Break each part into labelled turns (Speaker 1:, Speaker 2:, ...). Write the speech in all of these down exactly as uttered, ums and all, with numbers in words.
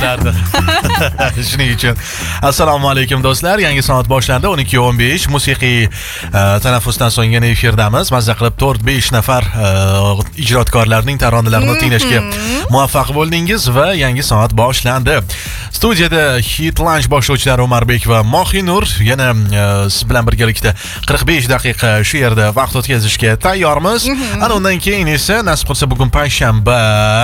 Speaker 1: bo'lardi. Shuning uchun assalomu alaykum do'stlar. Yangi soat boshlandi. o'n ikki o'n besh musiqiy tanaffusdan so'ng yana efirdamiz. Mazza qilib to'rt besh nafar ijodkorlarning taronalarini tinglashga muvaffaq bo'ldingiz va yangi soat boshlandi. Studiyada Hit Lunch boshlovchilari Umarbek va Mohinur yana siz bilan birgalikda qirq besh daqiqa shu yerda vaqt o'tkazishga tayyormiz. Ana undan keyin esa nasib qilsa bugun payshanba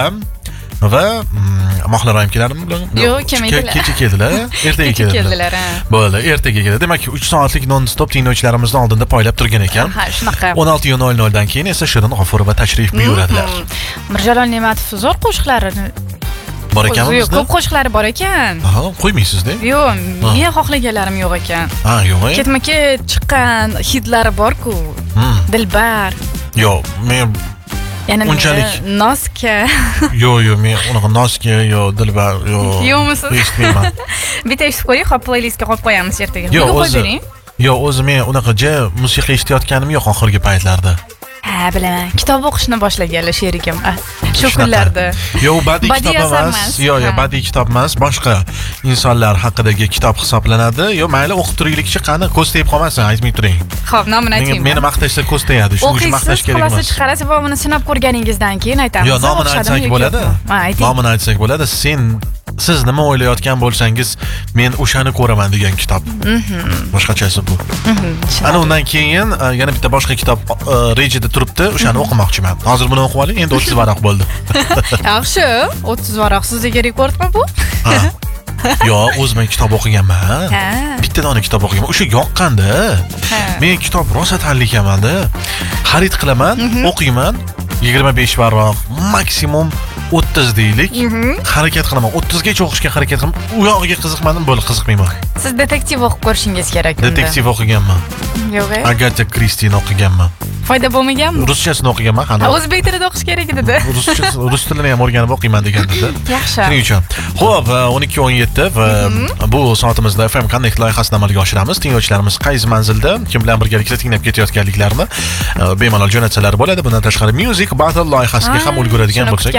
Speaker 1: va Mohlaroyim keladimi bular?
Speaker 2: Yo'q, kelmaydilar.
Speaker 1: Kecha keldilar, ertaga keldilar. Bo'ldi, ertaga keladi. Demak, uch soatlik non-stop tinglovchilarimizni oldinda poylab turgan ekan.
Speaker 2: Ha, shunaqa.
Speaker 1: o'n olti nol nol dan keyin esa Shirin G'ofurova tashrif buyuradilar.
Speaker 2: Mirjalol Ne'matov zo'r qo'shiqlari
Speaker 1: bor ekanmi bizda?
Speaker 2: Ko'p qo'shiqlari bor ekan.
Speaker 1: Aha, qo'ymaysizda?
Speaker 2: Yo'q, men xohlaganlarim yo'q ekan.
Speaker 1: Ha, yo'q.
Speaker 2: Ketma-ket chiqqan hitlari bor-ku. Dilbar.
Speaker 1: Yo'q, men
Speaker 2: yana
Speaker 1: unchalik
Speaker 2: Noska.
Speaker 1: Yo'q, yo'q, men unaqa Noska, yo'q, Dilbar, yo'q.
Speaker 2: Yo'qmisiz?
Speaker 1: Eshitmayman.
Speaker 2: Bitta eshitib qo'ying, hop playlistga qo'yib qo'yamiz ertaga.
Speaker 1: Yo'q, o'zi. Yo'q, o'zi men unaqa ja musiqa eshitayotganim yo'q oxirgi paytlarda.
Speaker 2: Ha, bilaman. Kitob o'qishni boshlaganlar sherigim. Shu kunlarda.
Speaker 1: Yo'q, badiiy kitob emas. Yo'q, yo'q, badiiy kitob emas. Boshqa insonlar haqidagi kitob hisoblanadi. Yo'q, mayli o'qib turaylikchi, qani ko'z tegib qolmasin, aytmay turing.
Speaker 2: Xo'p, nomini ayting.
Speaker 1: Meni maqtashsa ko'z tegadi, shuning uchun maqtash kerak emas.
Speaker 2: Xulosa chiqarasiz va uni sinab ko'rganingizdan keyin aytamiz.
Speaker 1: Yo'q, nomini aytsak bo'ladi.
Speaker 2: Ha, ayting.
Speaker 1: Nomini aytsak bo'ladi. Sen siz nima o'ylayotgan bo'lsangiz, men o'shani ko'raman degan kitob. Boshqachasi bu. Ana undan keyin yana bitta boshqa kitob rejada turibdi, o'shani o'qimoqchiman. Hozir buni o'qib oling, endi o'ttiz varaq bo'ldi.
Speaker 2: Yaxshi, o'ttiz varaq sizga rekordmi bu?
Speaker 1: Yo'q, o'zim kitob o'qiganman. Bitta dona kitob o'qiganman. O'sha yoqqanda. Men kitob rosa tanlikaman-da. Xarid qilaman, o'qiyman. yigirma besh varaq, maksimum o'ttiz deylik. Harakat qilaman. o'ttiz gacha o'qishga harakat qilaman. U yog'iga qiziqmadim, bo'ldi, qiziqmayman.
Speaker 2: Siz detektiv o'qib ko'rishingiz kerak unda.
Speaker 1: Detektiv o'qiganman.
Speaker 2: Yo'q.
Speaker 1: Agata Kristina o'qiganman.
Speaker 2: Foyda bo'lmaganmi?
Speaker 1: Ruschasini o'qiganman, qani?
Speaker 2: O'zbek tilida o'qish kerak edi-da.
Speaker 1: Ruscha, rus tilini ham o'rganib o'qiyman deganda.
Speaker 2: Yaxshi.
Speaker 1: Shuning uchun. Xo'p, o'n ikki o'n yetti va bu soatimizda F M Connect loyihasini amalga oshiramiz. Tinglovchilarimiz qaysi manzilda, kim bilan birgalikda tinglab ketayotganliklarini bemalol jo'natsalar bo'ladi. Bundan tashqari Music Battle loyihasiga ham ulguradigan bo'lsak,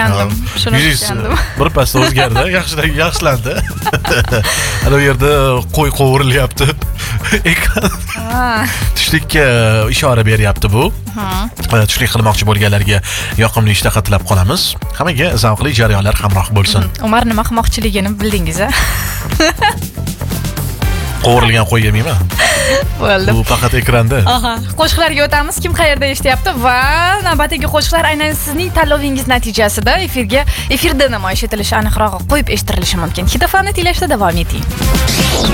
Speaker 1: birpasda o'zgardi, yaxshidan yaxshilandi. Ana bu yerda qo'y qovurilyapti. Ekran tushlikka ishora beryapti bu. Tushlik qilmoqchi bo'lganlarga yoqimli ishtaha tilab qolamiz. Hammaga zavqli jarayonlar hamroh bo'lsin.
Speaker 2: Umar nima qilmoqchiligini bildingiz-a?
Speaker 1: Qovurilgan qo'y yemayman.
Speaker 2: Bo'ldi.
Speaker 1: Bu faqat ekranda.
Speaker 2: Aha. Qo'shiqlarga o'tamiz. Kim qayerda eshityapti va navbatdagi qo'shiqlar aynan sizning tanlovingiz natijasida efirga efirda namoyish etilishi, aniqrog'i qo'yib eshitirilishi mumkin. Hit F M'ni tinglashda davom eting.